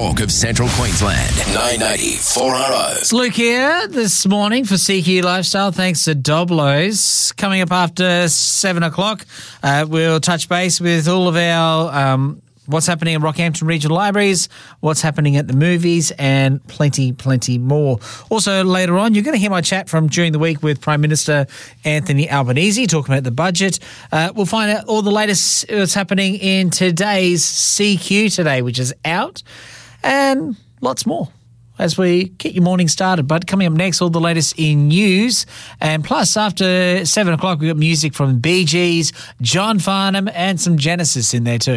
talk of Central Queensland. 990 4RO. It's Luke here this morning for CQ Lifestyle. Thanks to Doblos. Coming up after 7 o'clock, we'll touch base with all of our what's happening in Rockhampton Regional Libraries, what's happening at the movies, and plenty more. Also, later on, you're going to hear my chat from during the week with Prime Minister Anthony Albanese, talking about the budget. We'll find out all the latest what's happening in today's CQ today, which is out, and lots more as we get your morning started. But coming up next, all the latest in news. And plus, after 7 o'clock, we've got music from Bee Gees, John Farnham, and some Genesis in there too.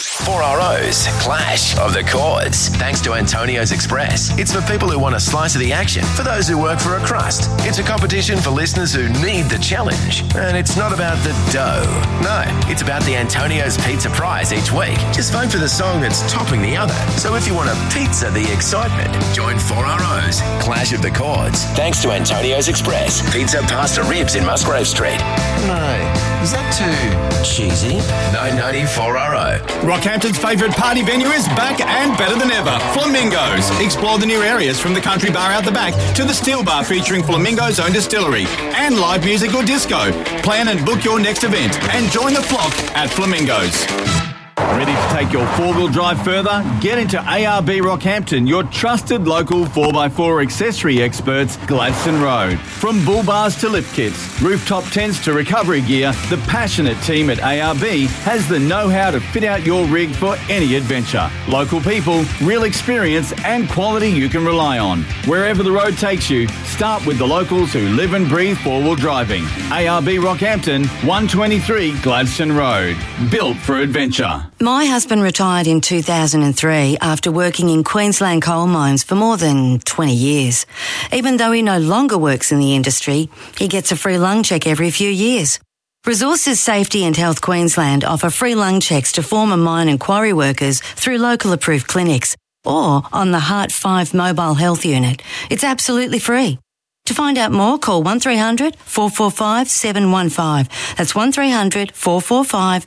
4RO's Clash of the Chords. Thanks to Antonio's Express. It's for people who want a slice of the action, for those who work for a crust. It's a competition for listeners who need the challenge. And it's not about the dough. No, it's about the Antonio's Pizza Prize each week. Just vote for the song that's topping the other. So if you want a pizza the excitement, join 4RO's Clash of the Chords. Thanks to Antonio's Express. Pizza, pasta, ribs in Musgrave Street. No, is that too cheesy? 990 4RO. Rockhampton's favourite party venue is back and better than ever. Flamingos. Explore the new areas from the country bar out the back to the steel bar featuring Flamingo's own distillery and live music or disco. Plan and book your next event and join the flock at Flamingos. Ready to take your four-wheel drive further? Get into ARB Rockhampton, your trusted local 4x4 accessory experts, Gladstone Road. From bull bars to lift kits, rooftop tents to recovery gear, the passionate team at ARB has the know-how to fit out your rig for any adventure. Local people, real experience and quality you can rely on. Wherever the road takes you, start with the locals who live and breathe four-wheel driving. ARB Rockhampton, 123 Gladstone Road. Built for adventure. My husband retired in 2003 after working in Queensland coal mines for more than 20 years. Even though he no longer works in the industry, he gets a free lung check every few years. Resources Safety and Health Queensland offer free lung checks to former mine and quarry workers through local approved clinics or on the Heart 5 mobile health unit. It's absolutely free. To find out more, call 1300 445 715. That's 1300 445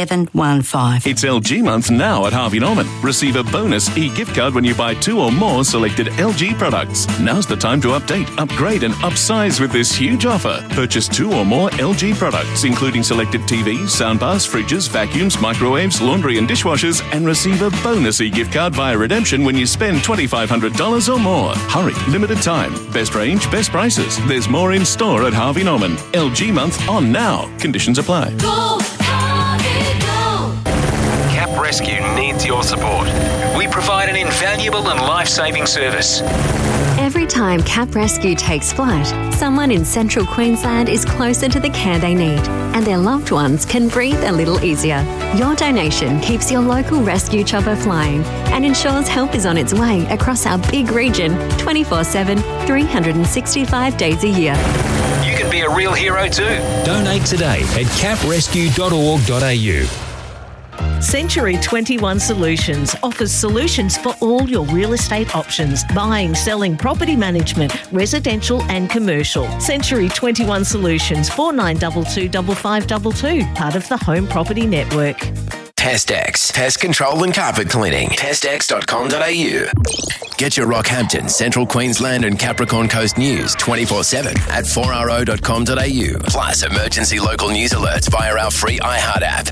715. It's LG month now at Harvey Norman. Receive a bonus e-gift card when you buy 2 or more selected LG products. Now's the time to update, upgrade and upsize with this huge offer. Purchase 2 or more LG products, including selected TVs, soundbars, fridges, vacuums, microwaves, laundry and dishwashers, and receive a bonus e-gift card via redemption when you spend $2,500 or more. Hurry, limited time. Best range, best prices. There's more in store at Harvey Norman. LG month on now. Conditions apply. Go, Harvey, go. Cap Rescue needs your support. We provide an invaluable and life-saving service. Every time Cap Rescue takes flight, someone in Central Queensland is closer to the care they need, and their loved ones can breathe a little easier. Your donation keeps your local rescue chopper flying and ensures help is on its way across our big region 24/7, 365 days a year. You can be a real hero too. Donate today at caprescue.org.au. Century 21 Solutions offers solutions for all your real estate options: buying, selling, property management, residential and commercial. Century 21 Solutions, 4922 5522, part of the Home Property Network. Pestex, pest control and carpet cleaning. Pestex.com.au. Get your Rockhampton, Central Queensland and Capricorn Coast news 24/7 at 4RO.com.au. Plus emergency local news alerts via our free iHeart app.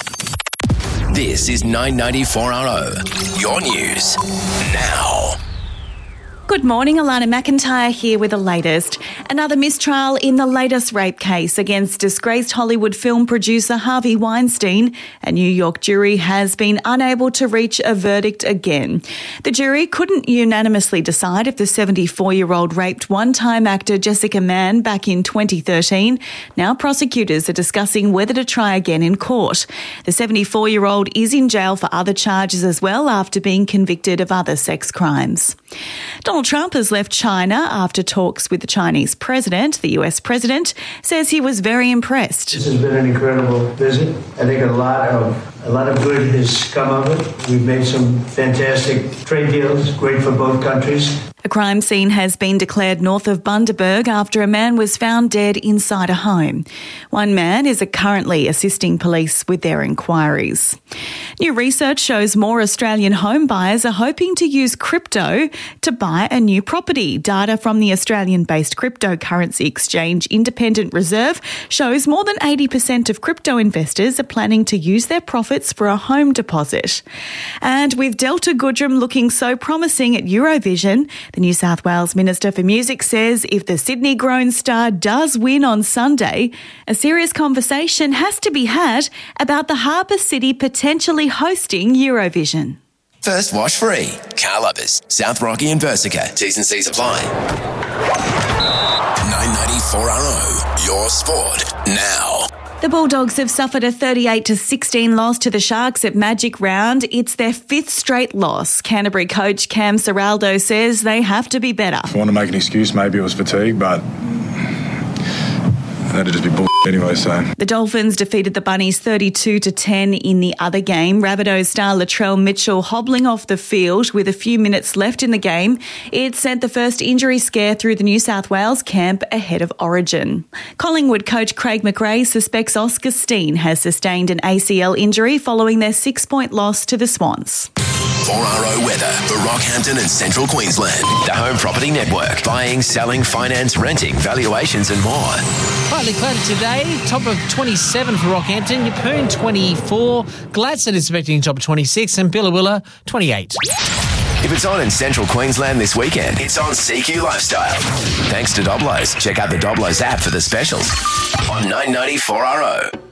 This is 994 RO. Your news now. Good morning, Alana McIntyre here with the latest. Another mistrial in the latest rape case against disgraced Hollywood film producer Harvey Weinstein. A New York jury has been unable to reach a verdict again. The jury couldn't unanimously decide if the 74-year-old raped one-time actor Jessica Mann back in 2013. Now prosecutors are discussing whether to try again in court. The 74-year-old is in jail for other charges as well after being convicted of other sex crimes. Donald Trump has left China after talks with the Chinese president. The US president says he was very impressed. This has been an incredible visit. I think a lot of A lot of good has come of it. We've made some fantastic trade deals, great for both countries. A crime scene has been declared north of Bundaberg after a man was found dead inside a home. One man is currently assisting police with their inquiries. New research shows more Australian home buyers are hoping to use crypto to buy a new property. Data from the Australian-based cryptocurrency exchange Independent Reserve shows more than 80% of crypto investors are planning to use their profits for a home deposit. And with Delta Goodrem looking so promising at Eurovision, the New South Wales Minister for Music says if the Sydney-grown star does win on Sunday, a serious conversation has to be had about the Harbour City potentially hosting Eurovision. First wash free. Car Lovers, South Rocky and Versica. T's and C's apply. 994RO, your sport now. The Bulldogs have suffered a 38-16 loss to the Sharks at Magic Round. It's their fifth straight loss. Canterbury coach Cam Serraldo says they have to be better. If I want to make an excuse, maybe it was fatigue, but that'd just be bull anyway, so. The Dolphins defeated the Bunnies 32-10 in the other game. Rabbitohs star Latrell Mitchell hobbling off the field with a few minutes left in the game. It sent the first injury scare through the New South Wales camp ahead of Origin. Collingwood coach Craig McRae suspects Oscar Steen has sustained an ACL injury following their 6-point loss to the Swans. 4RO weather for Rockhampton and Central Queensland. The Home Property Network. Buying, selling, finance, renting, valuations and more. Partly cloudy today, top of 27 for Rockhampton, Yeppoon 24, Gladstone is expecting a top of 26 and Billawilla 28. If it's on in Central Queensland this weekend, it's on CQ Lifestyle. Thanks to Doblos. Check out the Doblos app for the specials on 994RO.